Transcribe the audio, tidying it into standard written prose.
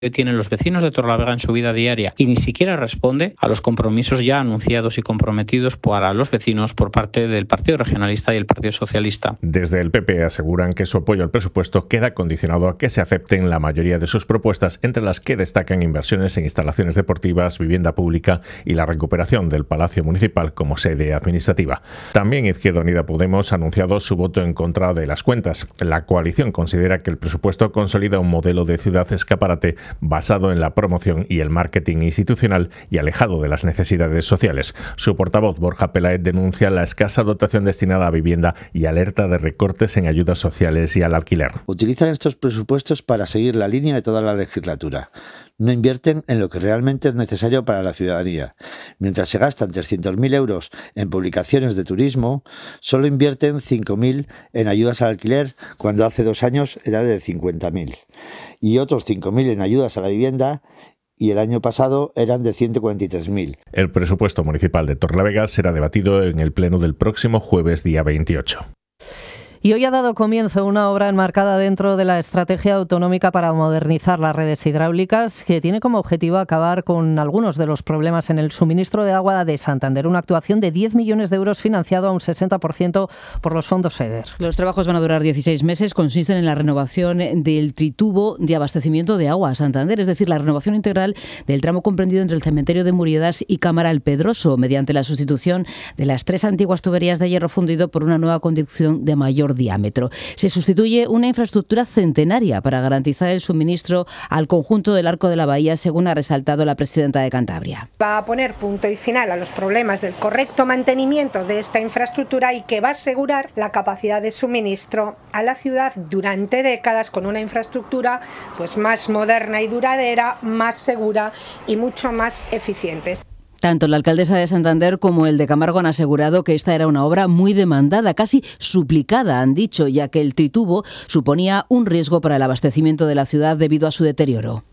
que tienen los vecinos de Torrelavega en su vida diaria y ni siquiera responde a los compromisos ya anunciados y comprometidos para los vecinos por parte del Partido Regionalista y el Partido Socialista. Desde el PP aseguran que su apoyo al presupuesto queda condicionado a que se acepten la mayoría de sus propuestas, entre las que destacan inversiones en instalaciones deportivas, vivienda pública y la recuperación del Palacio Municipal como sede administrativa. También Izquierda Unida Podemos ha anunciado su voto en contra de las cuentas. La coalición considera que el presupuesto consolida un modelo de ciudad escaparate basado en la promoción y el marketing institucional y alejado de las necesidades sociales. Su portavoz, Borja Peláez, denuncia la escasa dotación destinada a vivienda y alerta de recortes en ayudas sociales y al alquiler. Utilizan estos presupuestos para seguir la línea de toda la legislatura. No invierten en lo que realmente es necesario para la ciudadanía. Mientras se gastan 300.000 euros en publicaciones de turismo, solo invierten 5.000 en ayudas al alquiler, cuando hace 2 años era de 50.000. Y otros 5.000 en ayudas a la vivienda, y el año pasado eran de 143.000. El presupuesto municipal de Torrelavega será debatido en el pleno del próximo jueves, día 28. Y hoy ha dado comienzo una obra enmarcada dentro de la Estrategia Autonómica para modernizar las redes hidráulicas, que tiene como objetivo acabar con algunos de los problemas en el suministro de agua de Santander. Una actuación de 10 millones de euros financiado a un 60% por los fondos FEDER. Los trabajos van a durar 16 meses. Consisten en la renovación del tritubo de abastecimiento de agua a Santander, es decir, la renovación integral del tramo comprendido entre el cementerio de Muriedas y Cámara El Pedroso, mediante la sustitución de las 3 antiguas tuberías de hierro fundido por una nueva conducción de mayor diámetro. Se sustituye una infraestructura centenaria para garantizar el suministro al conjunto del Arco de la Bahía, según ha resaltado la presidenta de Cantabria. Va a poner punto y final a los problemas del correcto mantenimiento de esta infraestructura y que va a asegurar la capacidad de suministro a la ciudad durante décadas, con una infraestructura pues más moderna y duradera, más segura y mucho más eficiente. Tanto la alcaldesa de Santander como el de Camargo han asegurado que esta era una obra muy demandada, casi suplicada, han dicho, ya que el tritubo suponía un riesgo para el abastecimiento de la ciudad debido a su deterioro.